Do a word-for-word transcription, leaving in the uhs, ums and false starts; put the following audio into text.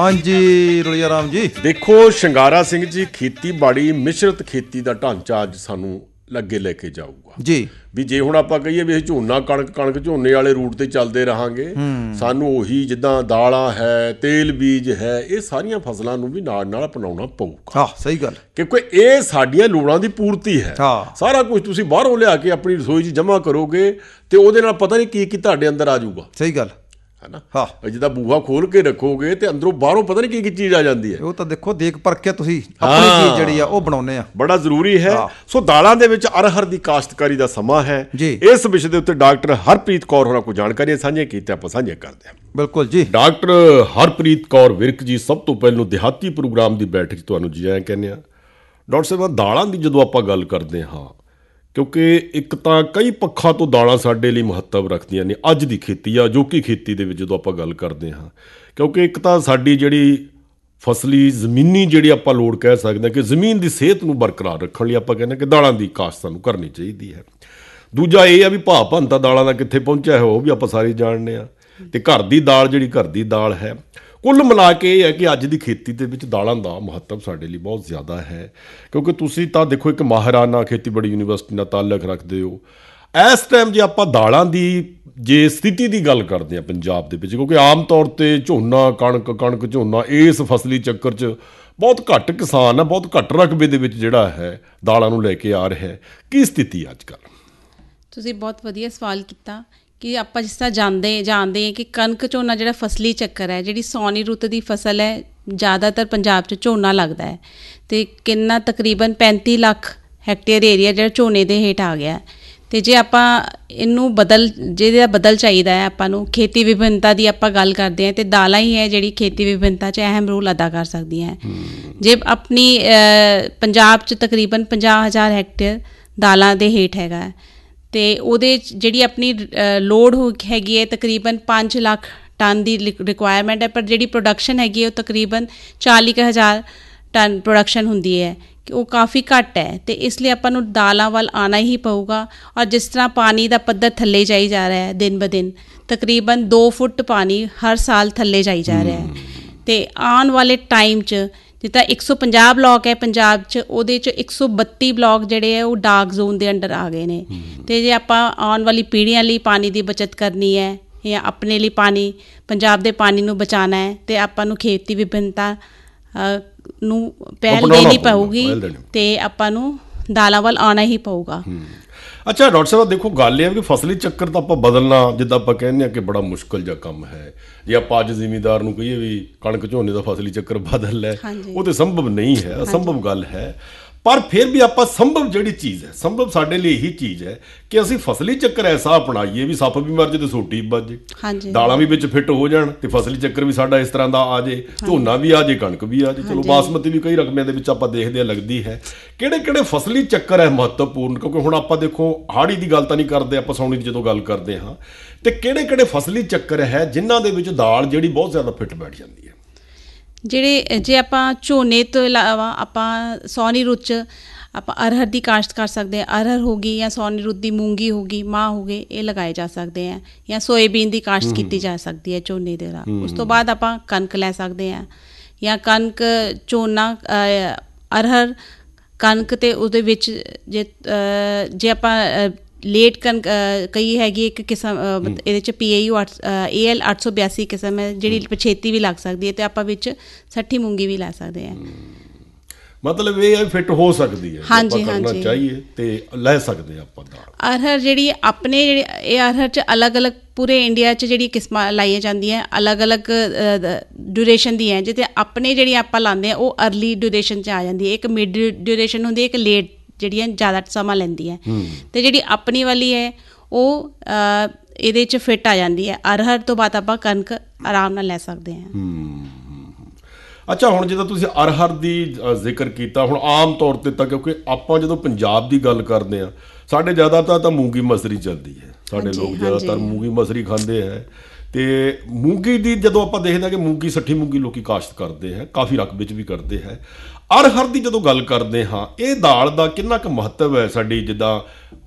ਹਾਂਜੀ ਰਲੀਆ ਰਾਮ ਜੀ। ਦੇਖੋ ਸ਼ਿੰਗਾਰਾ ਸਿੰਘ ਜੀ, ਖੇਤੀਬਾੜੀ ਮਿਸ਼ਰਤ ਖੇਤੀ ਦਾ ਢਾਂਚਾ ਅੱਜ ਸਾਨੂੰ ਅੱਗੇ ਲੈ ਕੇ ਜਾਊਗਾ ਜੀ। ਵੀ ਜੇ ਹੁਣ ਆਪਾਂ ਕਹੀਏ ਵੀ ਇਹ ਝੋਨਾ ਕਣਕ ਕਣਕ ਝੋਨੇ ਵਾਲੇ ਰੂਟ ਤੇ ਚੱਲਦੇ ਰਹਾਂਗੇ, ਸਾਨੂੰ ਉਹੀ ਜਿੱਦਾਂ ਦਾਲਾਂ ਹੈ, ਤੇਲ ਬੀਜ ਹੈ, ਇਹ ਸਾਰੀਆਂ ਫਸਲਾਂ ਨੂੰ ਵੀ ਨਾਲ ਨਾਲ ਅਪਣਾਉਣਾ ਪਊਗਾ। ਹਾਂ ਸਹੀ ਗੱਲ, ਕਿਉਂਕਿ ਇਹ ਸਾਡੀਆਂ ਲੋੜਾਂ ਦੀ ਪੂਰਤੀ ਹੈ। ਸਾਰਾ ਕੁਝ ਤੁਸੀਂ ਬਾਹਰੋਂ ਲਿਆ ਕੇ ਆਪਣੀ ਰਸੋਈ 'ਚ ਜਮ੍ਹਾਂ ਕਰੋਗੇ ਤੇ ਉਹਦੇ ਨਾਲ ਪਤਾ ਨਹੀਂ ਕੀ ਕੀ ਤੁਹਾਡੇ ਅੰਦਰ ਆ ਜਾਊਗਾ। ਸਹੀ ਗੱਲ ਹੈ ਨਾ। ਹਾਂ, ਜਿੱਦਾਂ ਬੂਹਾ ਖੋਲ ਕੇ ਰੱਖੋਗੇ ਤੇ ਅੰਦਰੋਂ ਬਾਹਰੋਂ ਪਤਾ ਨਹੀਂ ਕੀ ਕੀ ਚੀਜ਼ ਆ ਜਾਂਦੀ ਹੈ। ਉਹ ਤਾਂ ਦੇਖੋ ਦੇਖ ਪਰਖ ਕੇ ਤੁਸੀਂ ਆਪਣੀ ਚੀਜ਼ ਜਿਹੜੀ ਆ ਉਹ ਬਣਾਉਂਦੇ ਆ, ਬੜਾ ਜ਼ਰੂਰੀ ਹੈ। ਸੋ ਦਾਲਾਂ ਦੇ ਵਿੱਚ ਅਰਹਰ ਦੀ ਕਾਸ਼ਤਕਾਰੀ ਦਾ ਸਮਾਂ ਹੈ। ਇਸ ਵਿਸ਼ੇ ਦੇ ਉੱਤੇ ਡਾਕਟਰ ਹਰਪ੍ਰੀਤ ਕੌਰ ਹੋਰਾਂ ਕੋਲ ਜਾਣਕਾਰੀਆਂ ਸਾਂਝੀਆਂ ਕੀਤੀਆਂ, ਆਪਾਂ ਸਾਂਝੀਆਂ ਕਰਦੇ ਹਾਂ। ਬਿਲਕੁਲ ਜੀ। ਡਾਕਟਰ ਹਰਪ੍ਰੀਤ ਕੌਰ ਵਿਰਕ ਜੀ, ਸਭ ਤੋਂ ਪਹਿਲਾਂ ਦਿਹਾਤੀ ਪ੍ਰੋਗਰਾਮ ਦੀ ਬੈਠਕ 'ਚ ਤੁਹਾਨੂੰ ਜੀ ਆਇਆਂ ਕਹਿੰਦੇ ਹਾਂ। ਡਾਕਟਰ ਸਾਹਿਬ, ਦਾਲਾਂ ਦੀ ਜਦੋਂ ਆਪਾਂ ਗੱਲ ਕਰਦੇ ਹਾਂ, ਕਿਉਂਕਿ ਇੱਕ ਤਾਂ ਕਈ ਪੱਖਾਂ ਤੋਂ ਦਾਲਾਂ ਸਾਡੇ ਲਈ ਮਹੱਤਵ ਰੱਖਦੀਆਂ ਨੇ ਅੱਜ ਦੀ ਖੇਤੀ ਆ ਅਜੋਕੀ ਖੇਤੀ ਦੇ ਵਿੱਚ ਜਦੋਂ ਆਪਾਂ ਗੱਲ ਕਰਦੇ ਹਾਂ। ਕਿਉਂਕਿ ਇੱਕ ਤਾਂ ਸਾਡੀ ਜਿਹੜੀ ਫਸਲੀ ਜ਼ਮੀਨੀ ਜਿਹੜੀ ਆਪਾਂ ਲੋੜ ਕਹਿ ਸਕਦੇ ਹਾਂ ਕਿ ਜ਼ਮੀਨ ਦੀ ਸਿਹਤ ਨੂੰ ਬਰਕਰਾਰ ਰੱਖਣ ਲਈ ਆਪਾਂ ਕਹਿੰਦੇ ਕਿ ਦਾਲਾਂ ਦੀ ਕਾਸ਼ਤ ਸਾਨੂੰ ਕਰਨੀ ਚਾਹੀਦੀ ਹੈ। ਦੂਜਾ ਇਹ ਆ ਵੀ ਭਾਅ ਭੰਤਾ ਦਾਲਾਂ ਦਾ ਕਿੱਥੇ ਪਹੁੰਚਿਆ ਹੈ ਉਹ ਵੀ ਆਪਾਂ ਸਾਰੇ ਜਾਣਦੇ ਹਾਂ। ਅਤੇ ਘਰ ਦੀ ਦਾਲ ਜਿਹੜੀ ਘਰ ਦੀ ਦਾਲ ਹੈ, ਕੁੱਲ ਮਿਲਾ ਕੇ ਇਹ ਹੈ ਕਿ ਅੱਜ ਦੀ ਖੇਤੀ ਦੇ ਵਿੱਚ ਦਾਲਾਂ ਦਾ ਮਹੱਤਵ ਸਾਡੇ ਲਈ ਬਹੁਤ ਜ਼ਿਆਦਾ ਹੈ। ਕਿਉਂਕਿ ਤੁਸੀਂ ਤਾਂ ਦੇਖੋ ਇੱਕ ਮਾਹਿਰਾਨਾ ਖੇਤੀਬਾੜੀ ਯੂਨੀਵਰਸਿਟੀ ਨਾਲ ਤਾਲੁਕ ਰੱਖਦੇ ਹੋ। ਇਸ ਟਾਈਮ ਜੇ ਆਪਾਂ ਦਾਲਾਂ ਦੀ ਜੇ ਸਥਿਤੀ ਦੀ ਗੱਲ ਕਰਦੇ ਹਾਂ ਪੰਜਾਬ ਦੇ ਵਿੱਚ, ਕਿਉਂਕਿ ਆਮ ਤੌਰ 'ਤੇ ਝੋਨਾ ਕਣਕ ਕਣਕ ਝੋਨਾ ਇਸ ਫਸਲੀ ਚੱਕਰ 'ਚ ਬਹੁਤ ਘੱਟ ਕਿਸਾਨ ਆ, ਬਹੁਤ ਘੱਟ ਰਕਬੇ ਦੇ ਵਿੱਚ ਜਿਹੜਾ ਹੈ ਦਾਲਾਂ ਨੂੰ ਲੈ ਕੇ ਆ ਰਿਹਾ। ਕੀ ਸਥਿਤੀ ਅੱਜ ਕੱਲ੍ਹ? ਤੁਸੀਂ ਬਹੁਤ ਵਧੀਆ ਸਵਾਲ ਕੀਤਾ ਕਿ ਆਪਾਂ ਜਿਸ ਤਰ੍ਹਾਂ ਜਾਣਦੇ ਜਾਣਦੇ ਹਾਂ ਕਿ ਕਣਕ ਝੋਨਾ ਜਿਹੜਾ ਫਸਲੀ ਚੱਕਰ ਹੈ, ਜਿਹੜੀ ਸੌਣੀ ਰੁੱਤ ਦੀ ਫਸਲ ਹੈ, ਜ਼ਿਆਦਾਤਰ ਪੰਜਾਬ 'ਚ ਝੋਨਾ ਲੱਗਦਾ ਹੈ ਅਤੇ ਕਿੰਨਾ ਤਕਰੀਬਨ ਪੈਂਤੀ ਲੱਖ ਹੈਕਟੇਅਰ ਏਰੀਆ ਜਿਹੜਾ ਝੋਨੇ ਦੇ ਹੇਠ ਆ ਗਿਆ। ਅਤੇ ਜੇ ਆਪਾਂ ਇਹਨੂੰ ਬਦਲ ਜਿਹਦਾ ਬਦਲ ਚਾਹੀਦਾ ਹੈ ਆਪਾਂ ਨੂੰ, ਖੇਤੀ ਵਿਭਿੰਨਤਾ ਦੀ ਆਪਾਂ ਗੱਲ ਕਰਦੇ ਹਾਂ, ਅਤੇ ਦਾਲਾਂ ਹੀ ਹੈ ਜਿਹੜੀ ਖੇਤੀ ਵਿਭਿੰਨਤਾ 'ਚ ਅਹਿਮ ਰੋਲ ਅਦਾ ਕਰ ਸਕਦੀਆਂ। ਜੇ ਆਪਣੀ ਪੰਜਾਬ 'ਚ ਤਕਰੀਬਨ ਪੰਜਾਹ ਹਜ਼ਾਰ ਹੈਕਟੇਅਰ ਦਾਲਾਂ ਦੇ ਹੇਠ ਹੈਗਾ, ਅਤੇ ਉਹਦੇ ਜਿਹੜੀ ਆਪਣੀ ਲੋੜ ਹੋ ਹੈਗੀ ਹੈ ਤਕਰੀਬਨ ਪੰਜ ਲੱਖ ਟਨ ਦੀ ਰਿਕੁਆਇਰਮੈਂਟ ਹੈ, ਪਰ ਜਿਹੜੀ ਪ੍ਰੋਡਕਸ਼ਨ ਹੈਗੀ ਹੈ ਉਹ ਤਕਰੀਬਨ ਚਾਲੀ ਕੁ ਹਜ਼ਾਰ ਟਨ ਪ੍ਰੋਡਕਸ਼ਨ ਹੁੰਦੀ ਹੈ, ਕਿ ਉਹ ਕਾਫੀ ਘੱਟ ਹੈ। ਅਤੇ ਇਸ ਲਈ ਆਪਾਂ ਨੂੰ ਦਾਲਾਂ ਵੱਲ ਆਉਣਾ ਹੀ ਪਊਗਾ। ਔਰ ਜਿਸ ਤਰ੍ਹਾਂ ਪਾਣੀ ਦਾ ਪੱਧਰ ਥੱਲੇ ਜਾਈ ਜਾ ਰਿਹਾ ਹੈ ਦਿਨ ਬ ਦਿਨ, ਤਕਰੀਬਨ ਦੋ ਫੁੱਟ ਪਾਣੀ ਹਰ ਸਾਲ ਥੱਲੇ ਜਾਈ ਜਾ ਰਿਹਾ ਹੈ। ਅਤੇ ਆਉਣ ਵਾਲੇ ਟਾਈਮ 'ਚ ਜਿੱਦਾਂ ਇੱਕ ਸੌ ਪੰਜਾਹ ਬਲੋਕ ਹੈ ਪੰਜਾਬ 'ਚ, ਉਹਦੇ 'ਚ ਇੱਕ ਸੌ ਬੱਤੀ ਬਲੋਕ ਜਿਹੜੇ ਹੈ ਉਹ ਡਾਰਕ ਜ਼ੋਨ ਦੇ ਅੰਡਰ ਆ ਗਏ ਨੇ। ਅਤੇ ਜੇ ਆਪਾਂ ਆਉਣ ਵਾਲੀ ਪੀੜ੍ਹੀਆਂ ਲਈ ਪਾਣੀ ਦੀ ਬੱਚਤ ਕਰਨੀ ਹੈ ਜਾਂ ਆਪਣੇ ਲਈ ਪਾਣੀ ਪੰਜਾਬ ਦੇ ਪਾਣੀ ਨੂੰ ਬਚਾਉਣਾ ਹੈ, ਅਤੇ ਆਪਾਂ ਨੂੰ ਖੇਤੀ ਵਿਭਿੰਨਤਾ ਨੂੰ ਪਹਿਲ ਦੇਣੀ ਪਊਗੀ ਅਤੇ ਆਪਾਂ ਨੂੰ ਦਾਲਾਂ ਵੱਲ ਆਉਣਾ ਹੀ ਪਊਗਾ। ਅੱਛਾ ਡਾਕਟਰ ਸਾਹਿਬ, ਦੇਖੋ ਗੱਲ ਇਹ ਹੈ ਕਿ ਫਸਲੀ ਚੱਕਰ ਤਾਂ ਆਪਾਂ ਬਦਲਣਾ, ਜਿੱਦਾਂ ਆਪਾਂ ਕਹਿੰਦੇ ਹਾਂ ਕਿ ਬੜਾ ਮੁਸ਼ਕਿਲ ਜਿਹਾ ਕੰਮ ਹੈ। ਜੇ ਆਪਾਂ ਅੱਜ ਜ਼ਿਮੀਂਦਾਰ ਨੂੰ ਕਹੀਏ ਵੀ ਕਣਕ ਝੋਨੇ ਦਾ ਫਸਲੀ ਚੱਕਰ ਬਦਲ ਲੈ, ਉਹ ਤਾਂ ਸੰਭਵ ਨਹੀਂ ਹੈ, ਅਸੰਭਵ ਗੱਲ ਹੈ। ਪਰ ਫਿਰ ਵੀ ਆਪਾਂ ਸੰਭਵ ਜਿਹੜੀ ਚੀਜ਼ ਹੈ, ਸੰਭਵ ਸਾਡੇ ਲਈ ਇਹੀ ਚੀਜ਼ ਹੈ ਕਿ ਅਸੀਂ ਫਸਲੀ ਚੱਕਰ ਐਸਾ ਅਪਣਾਈਏ ਵੀ ਸੱਪ ਵੀ ਮਰ ਜੇ ਤੇ ਸੋਟੀ ਵੱਜ ਜੇ, ਦਾਲਾਂ ਵੀ ਵਿੱਚ ਫਿੱਟ ਹੋ ਜਾਣ ਤੇ ਫਸਲੀ ਚੱਕਰ ਵੀ ਸਾਡਾ ਇਸ ਤਰ੍ਹਾਂ ਦਾ ਆ ਜੇ, ਝੋਨਾ ਵੀ ਆ ਜੇ, ਕਣਕ ਵੀ ਆ ਜੇ। ਚਲੋ ਬਾਸਮਤੀ ਵੀ ਕਈ ਰਕਮਿਆਂ ਦੇ ਵਿੱਚ ਆਪਾਂ ਦੇਖਦੇ ਹਾਂ ਲੱਗਦੀ ਹੈ। ਕਿਹੜੇ ਕਿਹੜੇ ਫਸਲੀ ਚੱਕਰ ਹੈ ਮਹੱਤਵਪੂਰਨ? ਕਿਉਂਕਿ ਹੁਣ ਆਪਾਂ ਦੇਖੋ ਹਾੜੀ ਦੀ ਗੱਲ ਤਾਂ ਨਹੀਂ ਕਰਦੇ ਆਪਾਂ, ਸਾਉਣੀ ਦੀ ਜਦੋਂ ਗੱਲ ਕਰਦੇ ਹਾਂ, ਤੇ ਕਿਹੜੇ ਕਿਹੜੇ ਫਸਲੀ ਚੱਕਰ ਹੈ ਜਿਨ੍ਹਾਂ ਦੇ ਵਿੱਚ ਦਾਲ ਜਿਹੜੀ ਬਹੁਤ ਜ਼ਿਆਦਾ ਫਿੱਟ ਬੈਠ ਜਾਂਦੀ ਹੈ? ਜਿਹੜੇ ਜੇ ਆਪਾਂ ਝੋਨੇ ਤੋਂ ਇਲਾਵਾ ਆਪਾਂ ਸੌਣੀ ਰੁੱਤ 'ਚ ਆਪਾਂ ਅਰਹਰ ਦੀ ਕਾਸ਼ਤ ਕਰ ਸਕਦੇ ਹਾਂ। ਅਰਹਰ ਹੋ ਗਈ ਜਾਂ ਸੌਣੀ ਰੁੱਤ ਦੀ ਮੂੰਗੀ ਹੋ ਗਈ, ਮਾਹ ਹੋ ਗਏ, ਇਹ ਲਗਾਏ ਜਾ ਸਕਦੇ ਹੈ। ਜਾਂ ਸੋਇਆਬੀਨ ਦੀ ਕਾਸ਼ਤ ਕੀਤੀ ਜਾ ਸਕਦੀ ਹੈ ਝੋਨੇ ਦੇ ਨਾਲ। ਉਸ ਤੋਂ ਬਾਅਦ ਆਪਾਂ ਕਣਕ ਲੈ ਸਕਦੇ ਹਾਂ, ਜਾਂ ਕਣਕ ਝੋਨਾ ਅਰਹਰ ਕਣਕ, ਅਤੇ ਉਹਦੇ ਵਿੱਚ ਜੇ ਜੇ ਆਪਾਂ ਲੇਟ ਕਣਕ ਕਈ ਹੈਗੀ ਇੱਕ ਕਿਸਮ ਇਹਦੇ 'ਚ ਪੀ ਏ ਯੂ ਅੱਠ ਏ ਐਲ ਅੱਠ ਸੌ ਬਿਆਸੀ ਕਿਸਮ ਹੈ ਜਿਹੜੀ ਛੇਤੀ ਵੀ ਲੱਗ ਸਕਦੀ ਹੈ, ਅਤੇ ਆਪਾਂ ਵਿੱਚ ਸੱਠੀ ਮੂੰਗੀ ਵੀ ਲੈ ਸਕਦੇ ਹਾਂ। ਮਤਲਬ ਇਹ ਹੈ ਫਿੱਟ ਹੋ ਸਕਦੀ ਹੈ, ਹਾਂਜੀ ਹਾਂਜੀ, ਚਾਹੀਏ ਤੇ ਲੈ ਸਕਦੇ ਹਾਂ ਆਪਾਂ ਦਾਲ। ਅਰਹਰ ਜਿਹੜੀ ਆਪਣੇ ਜਿਹੜੀ ਇਹ ਅਰਹਰ 'ਚ ਅਲੱਗ ਅਲੱਗ ਪੂਰੇ ਇੰਡੀਆ 'ਚ ਜਿਹੜੀ ਕਿਸਮਾਂ ਲਾਈਆਂ ਜਾਂਦੀਆਂ ਅਲੱਗ ਅਲੱਗ ਡਿਊਰੇਸ਼ਨ ਦੀ ਹੈ। ਜਿੱਥੇ ਆਪਣੇ ਜਿਹੜੀ ਆਪਾਂ ਲਾਉਂਦੇ ਹਾਂ ਉਹ ਅਰਲੀ ਡਿਊਰੇਸ਼ਨ 'ਚ ਆ ਜਾਂਦੀ ਹੈ, ਇੱਕ ਮਿਡ ਡਿਊਰੇਸ਼ਨ ਹੁੰਦੀ ਹੈ, ਇੱਕ ਲੇਟ ਜਿਹੜੀਆਂ ਜ਼ਿਆਦਾ ਸਮਾਂ ਲੈਂਦੀ ਹੈ। ਅਤੇ ਜਿਹੜੀ ਆਪਣੀ ਵਾਲੀ ਹੈ ਉਹ ਇਹਦੇ 'ਚ ਫਿੱਟ ਆ ਜਾਂਦੀ ਹੈ। ਅਰਹਰ ਤੋਂ ਬਾਅਦ ਆਪਾਂ ਕਣਕ ਆਰਾਮ ਨਾਲ ਲੈ ਸਕਦੇ ਹਾਂ। ਅੱਛਾ, ਹੁਣ ਜਿੱਦਾਂ ਤੁਸੀਂ ਅਰਹਰ ਦੀ ਜ਼ਿਕਰ ਕੀਤਾ, ਹੁਣ ਆਮ ਤੌਰ 'ਤੇ ਤਾਂ ਕਿਉਂਕਿ ਆਪਾਂ ਜਦੋਂ ਪੰਜਾਬ ਦੀ ਗੱਲ ਕਰਦੇ ਹਾਂ ਸਾਡੇ ਜ਼ਿਆਦਾਤਰ ਤਾਂ ਮੂੰਗੀ ਮਸਰੀ ਚੱਲਦੀ ਹੈ, ਸਾਡੇ ਲੋਕ ਜ਼ਿਆਦਾਤਰ ਮੂੰਗੀ ਮਸਰੀ ਖਾਂਦੇ ਹੈ। ਅਤੇ ਮੂੰਗੀ ਦੀ ਜਦੋਂ ਆਪਾਂ ਦੇਖਦੇ ਹਾਂ ਕਿ ਮੂੰਗੀ ਸੱਠੀ ਮੂੰਗੀ ਲੋਕ ਕਾਸ਼ਤ ਕਰਦੇ ਹੈ, ਕਾਫੀ ਰਕਬੇ 'ਚ ਵੀ ਕਰਦੇ ਹੈ। ਅਰਹਰ ਦੀ ਜਦੋਂ ਗੱਲ ਕਰਦੇ ਹਾਂ, ਇਹ ਦਾਲ ਦਾ ਕਿੰਨਾ ਕੁ ਮਹੱਤਵ ਹੈ ਸਾਡੀ ਜਿੱਦਾਂ